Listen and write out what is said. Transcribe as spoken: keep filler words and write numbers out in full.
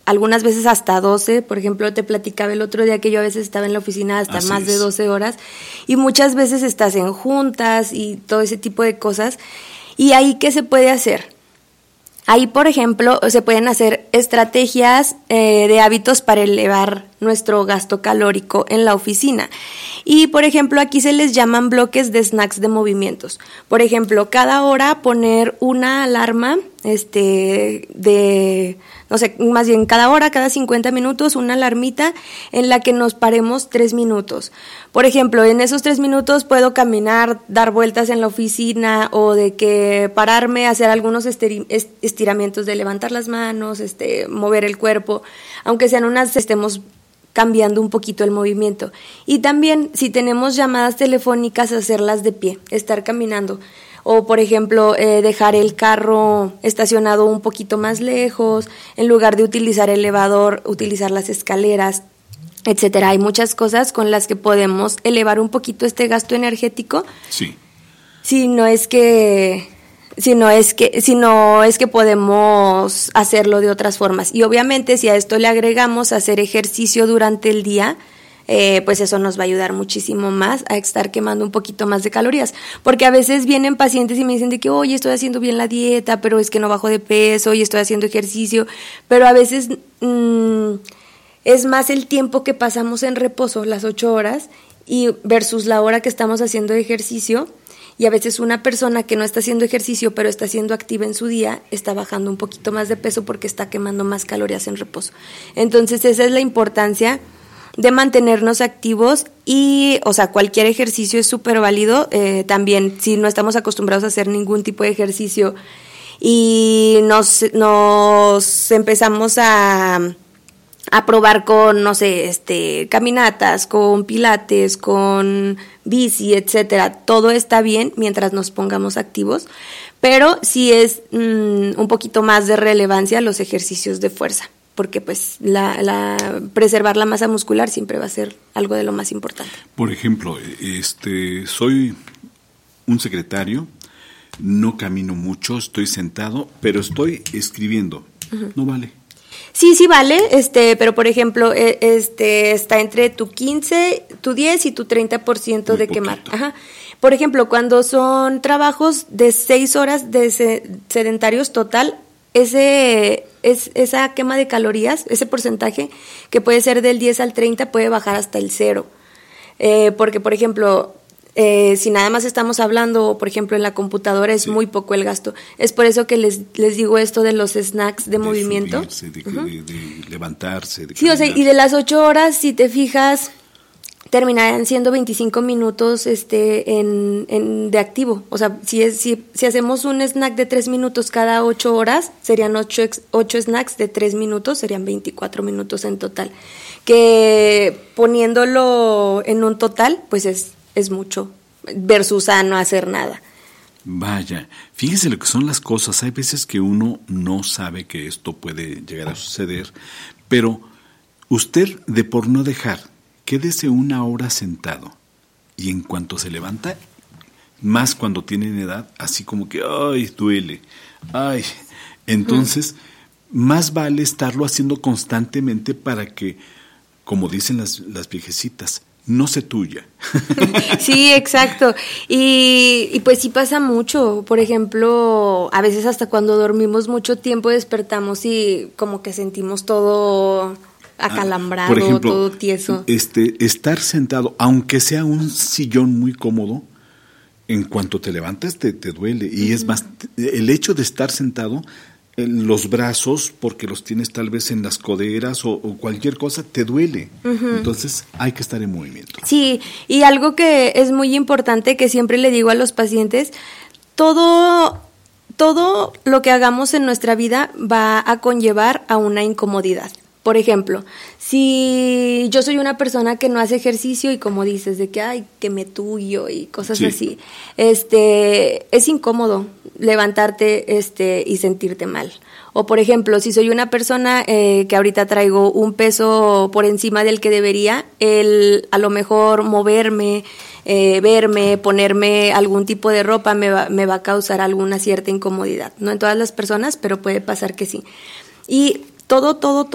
algunas veces hasta doce, por ejemplo, te platicaba el otro día que yo a veces estaba en la oficina hasta Así más es. de doce horas, y muchas veces estás en juntas y todo ese tipo de cosas. ¿Y ahí qué se puede hacer? Ahí, por ejemplo, se pueden hacer estrategias eh, de hábitos para elevar nuestro gasto calórico en la oficina. Y, por ejemplo, aquí se les llaman bloques de snacks de movimientos. Por ejemplo, cada hora poner una alarma este de, no sé, más bien cada hora, cada cincuenta minutos, una alarmita en la que nos paremos tres minutos. Por ejemplo, en esos tres minutos puedo caminar, dar vueltas en la oficina, o de que pararme, hacer algunos estiri- estiramientos de levantar las manos, este, mover el cuerpo, aunque sean unas, estemos cambiando un poquito el movimiento. Y también, si tenemos llamadas telefónicas, hacerlas de pie, estar caminando. O, por ejemplo, eh, dejar el carro estacionado un poquito más lejos, en lugar de utilizar el elevador, utilizar las escaleras, etcétera. Hay muchas cosas con las que podemos elevar un poquito este gasto energético. Sí. Si no es que... Si no es que, si no es que podemos hacerlo de otras formas. Y obviamente si a esto le agregamos hacer ejercicio durante el día, eh, pues eso nos va a ayudar muchísimo más a estar quemando un poquito más de calorías. Porque a veces vienen pacientes y me dicen de que, oye, estoy haciendo bien la dieta, pero es que no bajo de peso y estoy haciendo ejercicio. Pero a veces mmm, es más el tiempo que pasamos en reposo, las ocho horas, y versus la hora que estamos haciendo ejercicio. Y a veces una persona que no está haciendo ejercicio, pero está siendo activa en su día, está bajando un poquito más de peso porque está quemando más calorías en reposo. Entonces, esa es la importancia de mantenernos activos y, o sea, cualquier ejercicio es súper válido. Eh, también, si no estamos acostumbrados a hacer ningún tipo de ejercicio y nos, nos empezamos a... a probar con, no sé, este, caminatas, con pilates, con bici, etcétera. Todo está bien mientras nos pongamos activos, pero sí es mmm, un poquito más de relevancia los ejercicios de fuerza, porque pues la, la preservar la masa muscular siempre va a ser algo de lo más importante. Por ejemplo, este, soy un secretario, no camino mucho, estoy sentado, pero estoy escribiendo. Uh-huh. No vale. Sí, sí vale, este, pero por ejemplo, este está entre tu quince, tu diez y tu treinta por ciento de quemar. Ajá. Por ejemplo, cuando son trabajos de seis horas de sedentarios total, ese es esa quema de calorías, ese porcentaje que puede ser del diez al treinta puede bajar hasta el cero. Eh, porque, por ejemplo, Eh, si nada más estamos hablando, por ejemplo, en la computadora es sí. muy poco el gasto. Es por eso que les les digo esto de los snacks de, de movimiento. Subirse, de, uh-huh. de, de levantarse. De sí, o sea, y de las ocho horas, si te fijas, terminarán siendo veinticinco minutos este en, en de activo. O sea, si es si, si hacemos un snack de tres minutos cada ocho horas, serían ocho, ocho snacks de tres minutos, serían veinticuatro minutos en total. Que poniéndolo en un total, pues es es mucho, versus a no hacer nada. Vaya, fíjese lo que son las cosas. Hay veces que uno no sabe que esto puede llegar a suceder, pero usted, de por no dejar, quédese una hora sentado y en cuanto se levanta, más cuando tienen edad, así como que, ay, duele, ay. Entonces, uh-huh. más vale estarlo haciendo constantemente para que, como dicen las, las viejecitas, no se tuya. Sí, exacto. Y, y pues sí pasa mucho. Por ejemplo, a veces hasta cuando dormimos mucho tiempo despertamos y como que sentimos todo acalambrado, ah, por ejemplo, todo tieso. Este, estar sentado, aunque sea un sillón muy cómodo, en cuanto te levantas te, te duele. Y uh-huh. es más, el hecho de estar sentado, los brazos, porque los tienes tal vez en las coderas o, o cualquier cosa, te duele. Uh-huh. Entonces hay que estar en movimiento. Sí, y algo que es muy importante que siempre le digo a los pacientes, todo, todo lo que hagamos en nuestra vida va a conllevar a una incomodidad. Por ejemplo, si yo soy una persona que no hace ejercicio y como dices, de que ay, que me tuyo y cosas sí. así, este, es incómodo levantarte este y sentirte mal. O por ejemplo, si soy una persona eh, que ahorita traigo un peso por encima del que debería, el a lo mejor moverme, eh, verme, ponerme algún tipo de ropa me va, me va a causar alguna cierta incomodidad. No en todas las personas, pero puede pasar que sí. Y todo, todo, todo